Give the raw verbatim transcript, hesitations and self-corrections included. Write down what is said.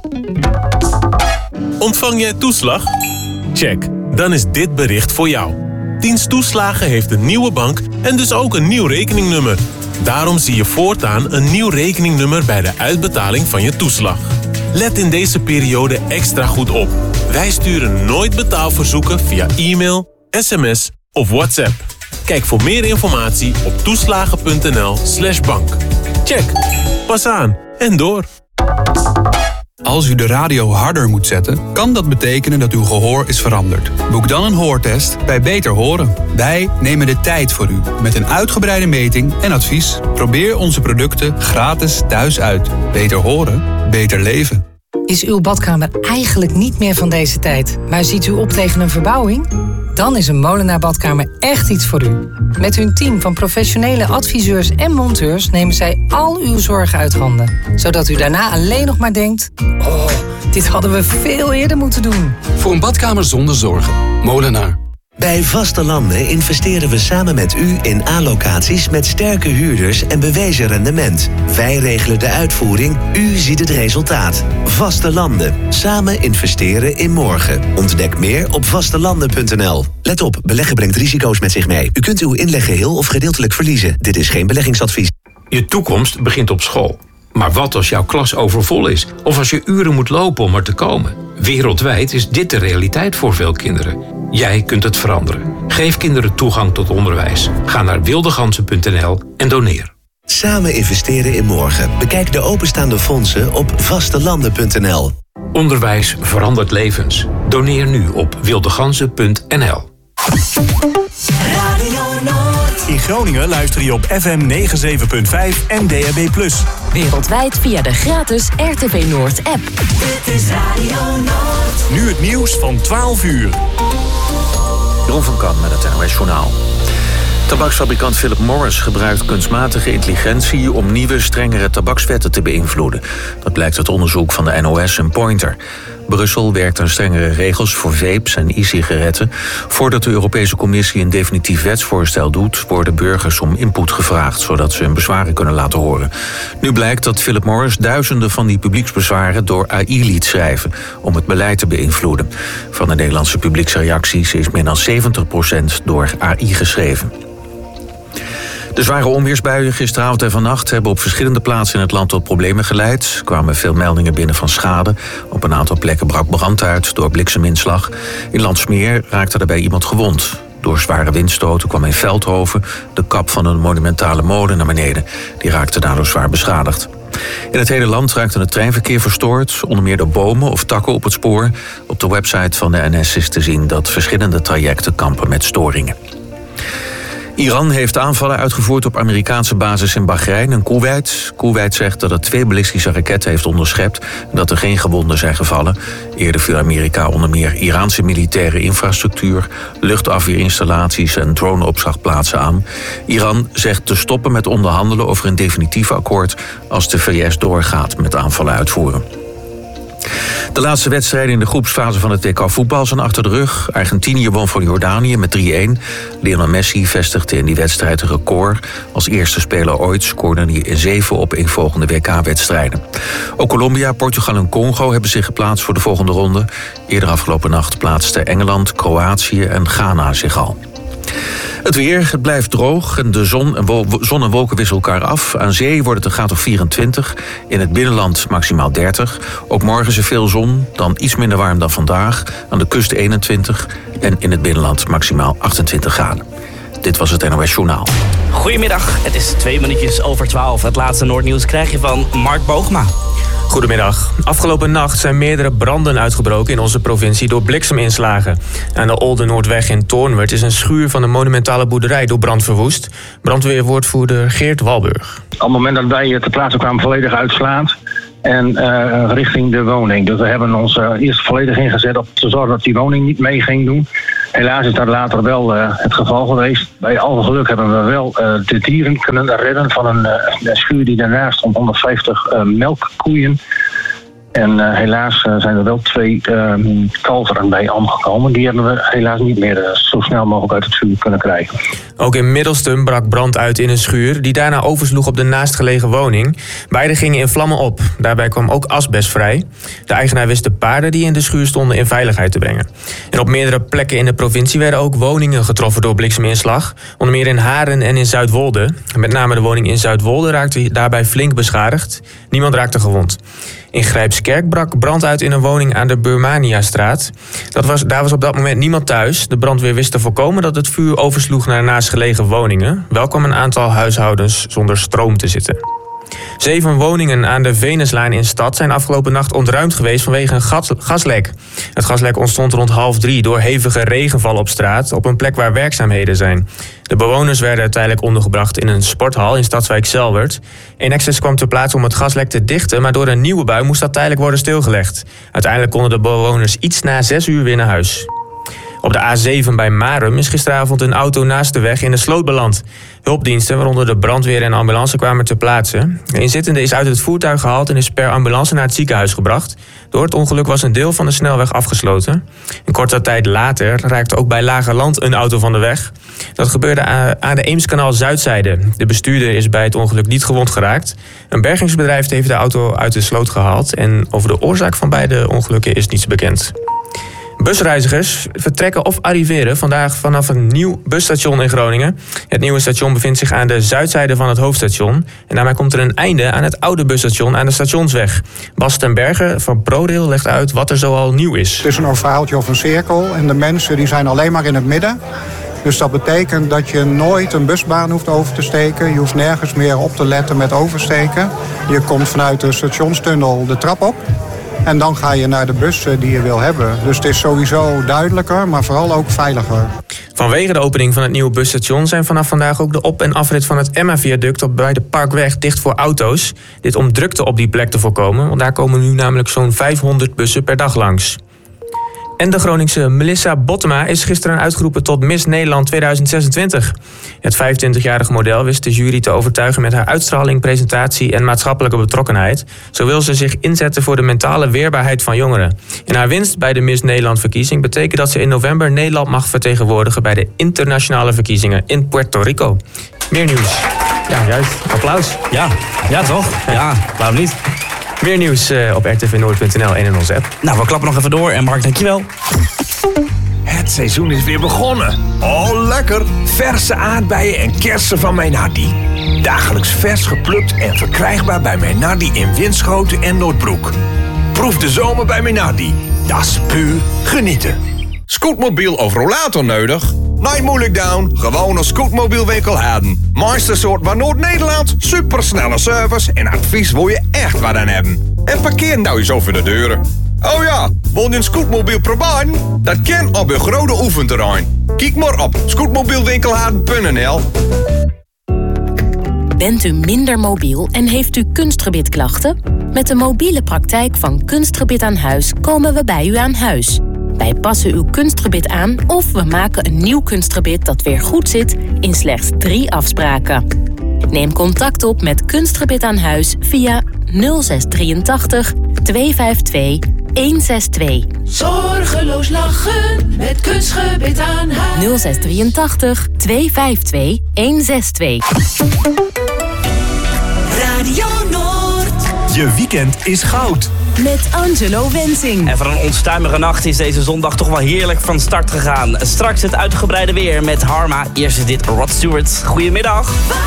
Ontvang jij toeslag? Check, dan is dit bericht voor jou. Dienst Toeslagen heeft een nieuwe bank en dus ook een nieuw rekeningnummer. Daarom zie je voortaan een nieuw rekeningnummer bij de uitbetaling van je toeslag. Let in deze periode extra goed op. Wij sturen nooit betaalverzoeken via e-mail, sms of WhatsApp. Kijk voor meer informatie op toeslagen.nl slash bank. Check, pas aan en door. Als u de radio harder moet zetten, kan dat betekenen dat uw gehoor is veranderd. Boek dan een hoortest bij Beter Horen. Wij nemen de tijd voor u met een uitgebreide meting en advies. Probeer onze producten gratis thuis uit. Beter horen, beter leven. Is uw badkamer eigenlijk niet meer van deze tijd, maar ziet u op tegen een verbouwing? Dan is een Molenaar Badkamer echt iets voor u. Met hun team van professionele adviseurs en monteurs nemen zij al uw zorgen uit handen. Zodat u daarna alleen nog maar denkt: oh, dit hadden we veel eerder moeten doen. Voor een badkamer zonder zorgen. Molenaar. Bij Vaste Landen investeren we samen met u in A-locaties met sterke huurders en bewezen rendement. Wij regelen de uitvoering, u ziet het resultaat. Vaste Landen. Samen investeren in morgen. Ontdek meer op vastelanden punt n l. Let op, beleggen brengt risico's met zich mee. U kunt uw inleg geheel of gedeeltelijk verliezen. Dit is geen beleggingsadvies. Je toekomst begint op school. Maar wat als jouw klas overvol is? Of als je uren moet lopen om er te komen? Wereldwijd is dit de realiteit voor veel kinderen. Jij kunt het veranderen. Geef kinderen toegang tot onderwijs. Ga naar wildegansen punt n l en doneer. Samen investeren in morgen. Bekijk de openstaande fondsen op vastelanden punt n l. Onderwijs verandert levens. Doneer nu op wildegansen punt n l. In Groningen luister je op F M negenenzeventig punt vijf en D A B plus. Wereldwijd via de gratis R T V Noord app. Dit is Radio Noord. Nu het nieuws van twaalf uur. Jeroen van Kan met het N O S Journaal. Tabaksfabrikant Philip Morris gebruikt kunstmatige intelligentie om nieuwe, strengere tabakswetten te beïnvloeden. Dat blijkt uit onderzoek van de N O S en Pointer. Brussel werkt aan strengere regels voor vapes en e-sigaretten. Voordat de Europese Commissie een definitief wetsvoorstel doet, worden burgers om input gevraagd, zodat ze hun bezwaren kunnen laten horen. Nu blijkt dat Philip Morris duizenden van die publieksbezwaren door A I liet schrijven om het beleid te beïnvloeden. Van de Nederlandse publieksreacties is meer dan zeventig procent door A I geschreven. De zware onweersbuien gisteravond en vannacht hebben op verschillende plaatsen in het land tot problemen geleid. Er kwamen veel meldingen binnen van schade. Op een aantal plekken brak brand uit door blikseminslag. In Landsmeer raakte daarbij iemand gewond. Door zware windstoten kwam in Veldhoven de kap van een monumentale molen naar beneden. Die raakte daardoor zwaar beschadigd. In het hele land raakte het treinverkeer verstoord, onder meer door bomen of takken op het spoor. Op de website van de N S is te zien dat verschillende trajecten kampen met storingen. Iran heeft aanvallen uitgevoerd op Amerikaanse bases in Bahrein en Koeweit. Koeweit zegt dat het twee ballistische raketten heeft onderschept en dat er geen gewonden zijn gevallen. Eerder viel Amerika onder meer Iraanse militaire infrastructuur, luchtafweerinstallaties en droneopslagplaatsen aan. Iran zegt te stoppen met onderhandelen over een definitief akkoord als de V S doorgaat met aanvallen uitvoeren. De laatste wedstrijden in de groepsfase van het W K voetbal zijn achter de rug. Argentinië won van Jordanië met drie-een. Lionel Messi vestigde in die wedstrijd een record. Als eerste speler ooit scoorde hij in zeven opeenvolgende W K-wedstrijden. Ook Colombia, Portugal en Congo hebben zich geplaatst voor de volgende ronde. Eerder afgelopen nacht plaatsten Engeland, Kroatië en Ghana zich al. Het weer, het blijft droog en de zon en, wo- zon en wolken wisselen elkaar af. Aan zee wordt het een graad of vierentwintig, in het binnenland maximaal dertig. Ook morgen is er veel zon, dan iets minder warm dan vandaag. Aan de kust eenentwintig en in het binnenland maximaal achtentwintig graden. Dit was het N O S Journaal. Goedemiddag, het is twee minuutjes over twaalf. Het laatste Noordnieuws krijg je van Mark Boogma. Goedemiddag. Afgelopen nacht zijn meerdere branden uitgebroken in onze provincie door blikseminslagen. Aan de Olde Noordweg in Toornwerd is een schuur van een monumentale boerderij door brand verwoest. Brandweerwoordvoerder Geert Walburg. Op het moment dat wij ter plaatse kwamen volledig uitslaand en uh, richting de woning. Dus we hebben ons uh, eerst volledig ingezet op te zorgen dat die woning niet mee ging doen. Helaas is dat later wel uh, het geval geweest. Bij alle geluk hebben we wel uh, de dieren kunnen redden van een, uh, een schuur die daarnaast stond, honderdvijftig uh, melkkoeien. En uh, helaas uh, zijn er wel twee uh, kalveren bij omgekomen. Die hebben we helaas niet meer uh, zo snel mogelijk uit het vuur kunnen krijgen. Ook in Middelstum brak brand uit in een schuur die daarna oversloeg op de naastgelegen woning. Beide gingen in vlammen op. Daarbij kwam ook asbest vrij. De eigenaar wist de paarden die in de schuur stonden in veiligheid te brengen. En op meerdere plekken in de provincie werden ook woningen getroffen door blikseminslag. Onder meer in Haren en in Zuidwolde. Met name de woning in Zuidwolde raakte daarbij flink beschadigd. Niemand raakte gewond. In Grijpskerk brak brand uit in een woning aan de Burmania-straat. Dat was, daar was op dat moment niemand thuis. De brandweer wist te voorkomen dat het vuur oversloeg naar naastgelegen woningen. Wel kwam een aantal huishoudens zonder stroom te zitten. Zeven woningen aan de Venuslaan in Stad zijn afgelopen nacht ontruimd geweest vanwege een gas, gaslek. Het gaslek ontstond rond half drie door hevige regenval op straat op een plek waar werkzaamheden zijn. De bewoners werden tijdelijk ondergebracht in een sporthal in Stadswijk Zelwerd. Enexis kwam ter plaatse om het gaslek te dichten, maar door een nieuwe bui moest dat tijdelijk worden stilgelegd. Uiteindelijk konden de bewoners iets na zes uur weer naar huis. Op de A zeven bij Marum is gisteravond een auto naast de weg in de sloot beland. Hulpdiensten, waaronder de brandweer en ambulance, kwamen ter plaatse. De inzittende is uit het voertuig gehaald en is per ambulance naar het ziekenhuis gebracht. Door het ongeluk was een deel van de snelweg afgesloten. Een korte tijd later raakte ook bij Lagerland een auto van de weg. Dat gebeurde aan de Eemskanaal Zuidzijde. De bestuurder is bij het ongeluk niet gewond geraakt. Een bergingsbedrijf heeft de auto uit de sloot gehaald en over de oorzaak van beide ongelukken is niets bekend. Busreizigers vertrekken of arriveren vandaag vanaf een nieuw busstation in Groningen. Het nieuwe station bevindt zich aan de zuidzijde van het hoofdstation. En daarmee komt er een einde aan het oude busstation aan de Stationsweg. Bas ten Berge van ProRail legt uit wat er zoal nieuw is. Het is een ovaaltje of een cirkel en de mensen die zijn alleen maar in het midden. Dus dat betekent dat je nooit een busbaan hoeft over te steken. Je hoeft nergens meer op te letten met oversteken. Je komt vanuit de stationstunnel de trap op. En dan ga je naar de bus die je wil hebben. Dus het is sowieso duidelijker, maar vooral ook veiliger. Vanwege de opening van het nieuwe busstation zijn vanaf vandaag ook de op- en afrit van het Emma-viaduct op bij de Parkweg dicht voor auto's. Dit om drukte op die plek te voorkomen, want daar komen nu namelijk zo'n vijfhonderd bussen per dag langs. En de Groningse Melissa Bottema is gisteren uitgeroepen tot Miss Nederland tweeduizend zesentwintig. Het vijfentwintigjarige model wist de jury te overtuigen met haar uitstraling, presentatie en maatschappelijke betrokkenheid. Zo wil ze zich inzetten voor de mentale weerbaarheid van jongeren. En haar winst bij de Miss Nederland-verkiezing betekent dat ze in november Nederland mag vertegenwoordigen bij de internationale verkiezingen in Puerto Rico. Meer nieuws. Ja, juist. Applaus. Ja, ja toch? Ja, waarom niet? Meer nieuws uh, op r t v noord punt n l en in onze app. Nou, we klappen nog even door. En Mark, dankjewel. Het seizoen is weer begonnen. Oh, lekker. Verse aardbeien en kersen van mijn Hardy. Dagelijks vers geplukt en verkrijgbaar bij mijn Hardy in Winschoten en Noordbroek. Proef de zomer bij mijn Hardy. Dat is puur genieten. Scootmobiel of rollator nodig? Nee, moeilijk down. Gewoon een scootmobielwinkel hebben. Mooiste soort van Noord-Nederland. Supersnelle service en advies wil je echt wat aan hebben. En parkeer nou eens over de deuren. Oh ja, woon je een scootmobiel proberen? Dat kan op een grote oefenterrein. Kijk maar op scootmobielwinkelhaden punt n l. Bent u minder mobiel en heeft u kunstgebitklachten? Met de mobiele praktijk van Kunstgebit aan Huis komen we bij u aan huis. Wij passen uw kunstgebit aan of we maken een nieuw kunstgebit dat weer goed zit in slechts drie afspraken. Neem contact op met Kunstgebit aan Huis via nul zes drieëntachtig tweehonderdvijfentwintig honderdzesentwintig. Zorgeloos lachen met Kunstgebit aan Huis. nul zes drieëntachtig tweehonderdvijfentwintig honderdzesentwintig. Radio Noord. Je weekend is goud. Met Angelo Wensing. En voor een onstuimige nacht is deze zondag toch wel heerlijk van start gegaan. Straks het uitgebreide weer met Harma. Eerst is dit Rod Stewart. Goedemiddag.